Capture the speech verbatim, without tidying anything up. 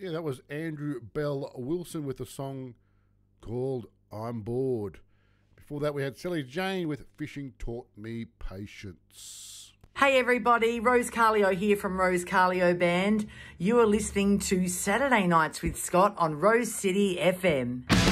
Yeah, that was Andrew Bell Wilson with a song called I'm Bored. Before that, we had Sally Jane with Fishing Taught Me Patience. Hey everybody, Rose Carlio here from Rose Carlio Band. You are listening to Saturday Nights with Scott on Rose City F M.